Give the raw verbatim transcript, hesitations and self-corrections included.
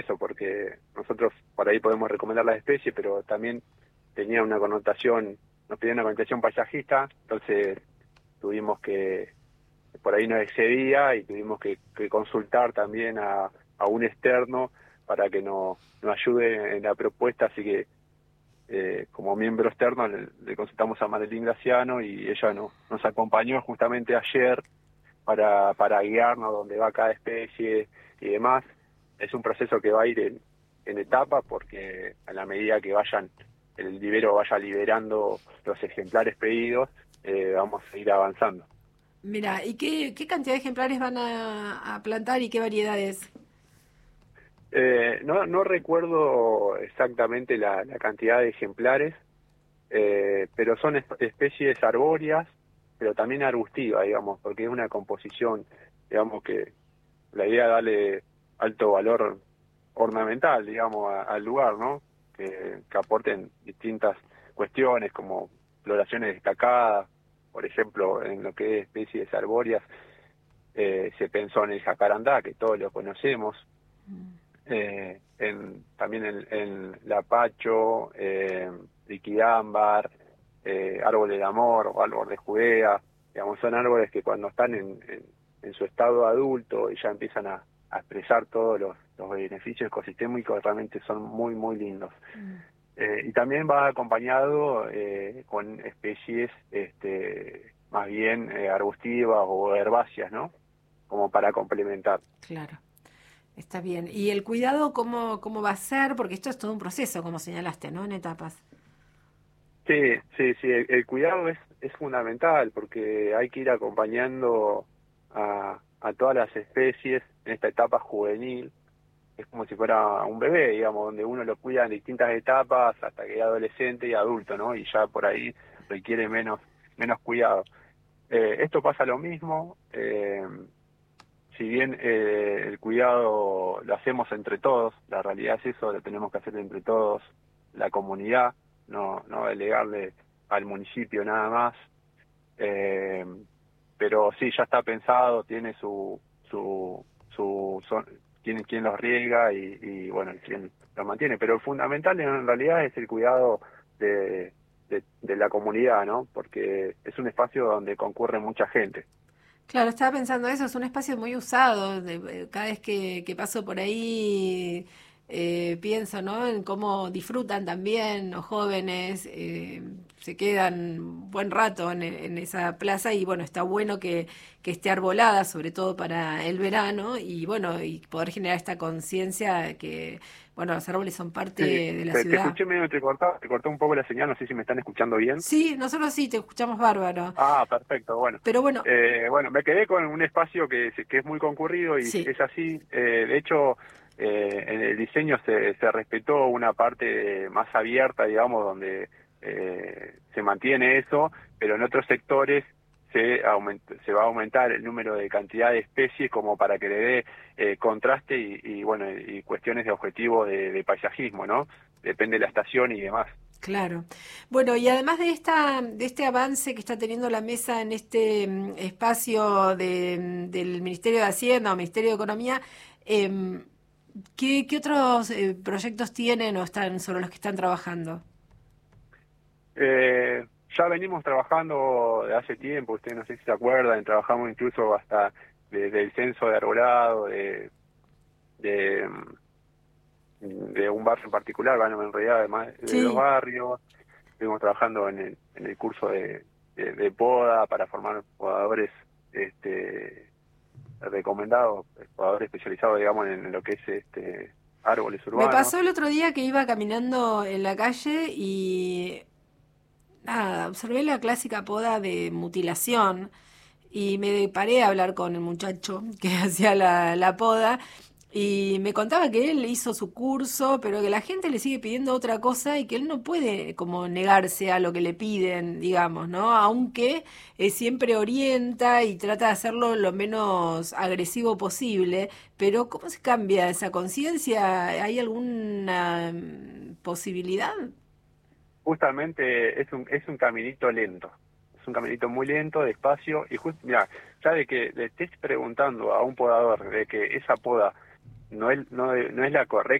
eso, porque nosotros por ahí podemos recomendar las especies, pero también tenía una connotación, nos pidió una connotación paisajista, entonces tuvimos que, por ahí nos excedía y tuvimos que, que consultar también a, a un externo para que nos, nos ayude en la propuesta, así que eh, como miembro externo le, le consultamos a Marilyn Graciano y ella no, nos acompañó justamente ayer para, para guiarnos dónde va cada especie y demás. Es un proceso que va a ir en, en etapas porque a la medida que vayan el vivero vaya liberando los ejemplares pedidos, eh, vamos a ir avanzando. Mira, ¿y qué, qué cantidad de ejemplares van a, a plantar y qué variedades? Eh, no, no recuerdo exactamente la, la cantidad de ejemplares, eh, pero son es- especies arbóreas, pero también arbustivas, digamos, porque es una composición, digamos, que la idea es darle alto valor ornamental, digamos, a- al lugar, ¿no? Que, que aporten distintas cuestiones como floraciones destacadas, por ejemplo, en lo que es especies arbóreas, eh, se pensó en el jacarandá, que todos lo conocemos, eh, en, también en, en lapacho, eh, liquidámbar, eh, árbol del amor o árbol de Judea, digamos, son árboles que cuando están en, en, en su estado adulto y ya empiezan a, a expresar todos los, los beneficios ecosistémicos, realmente son muy, muy lindos. Eh, y también va acompañado eh, con especies este, más bien eh, arbustivas o herbáceas, ¿no? Como para complementar. Claro, está bien. ¿Y el cuidado cómo, cómo va a ser? Porque esto es todo un proceso, como señalaste, ¿no? En etapas. Sí, sí, sí, el, el cuidado es, es fundamental porque hay que ir acompañando a, a todas las especies en esta etapa juvenil. Es como si fuera un bebé, digamos, donde uno lo cuida en distintas etapas hasta que es adolescente y adulto, ¿no? Y ya por ahí requiere menos, menos cuidado. Eh, esto pasa lo mismo, eh, si bien eh, el cuidado lo hacemos entre todos, la realidad es eso, lo tenemos que hacer entre todos, la comunidad, no, no delegarle al municipio nada más, eh, pero sí, ya está pensado, tiene su, su, su, son- tiene quien los riega y, y bueno, quien los mantiene, pero lo fundamental en realidad es el cuidado de, de, de la comunidad, ¿no? Porque es un espacio donde concurre mucha gente. Claro, estaba pensando eso, es un espacio muy usado. De- eh, cada vez que, que paso por ahí eh, pienso, ¿no? En cómo disfrutan también los jóvenes, eh, se quedan un buen rato en, en esa plaza y bueno, está bueno que, que esté arbolada, sobre todo para el verano y bueno, y poder generar esta conciencia que, bueno, los árboles son parte Sí, de la te, te ciudad. escuché medio entrecortado, te cortó un poco la señal, no sé si me están escuchando bien. Sí, nosotros sí, te escuchamos bárbaro, Ah, perfecto, bueno. pero bueno, Eh, bueno, me quedé con un espacio que, es- que es muy concurrido y sí. es así. Eh, de hecho, eh, en el diseño se, se respetó una parte más abierta, digamos, donde eh, se mantiene eso, pero en otros sectores se, aument- se va a aumentar el número de cantidad de especies como para que le dé eh, contraste y, y, bueno, y cuestiones de objetivos de, de paisajismo, ¿no? Depende de la estación y demás. Claro. Bueno, y además de esta, de este avance que está teniendo la mesa en este mm, espacio de, mm, del Ministerio de Hacienda o Ministerio de Economía, em, ¿qué, qué otros eh, proyectos tienen o están sobre los que están trabajando? Eh, ya venimos trabajando de hace tiempo, ustedes no sé si se acuerdan, trabajamos incluso hasta desde el censo de arbolado, de, de, mm, de un barrio en particular, bueno, en realidad además de dos Sí, barrios, estuvimos trabajando en el, en el curso de, de, de poda para formar podadores este, recomendados, podadores especializados, digamos, en lo que es este árboles me urbanos. pasó el otro día que iba caminando en la calle y nada, observé la clásica poda de mutilación y me paré a hablar con el muchacho que hacía la, la poda y me contaba que él hizo su curso, pero que la gente le sigue pidiendo otra cosa y que él no puede como negarse a lo que le piden, digamos, ¿no? Aunque eh, siempre orienta y trata de hacerlo lo menos agresivo posible, pero ¿cómo se cambia esa conciencia? ¿Hay alguna mm, posibilidad? Justamente es un, es un caminito lento, es un caminito muy lento, despacio, y justo, mira, ya de que le estés preguntando a un podador de que esa poda no es, no, no es la correcta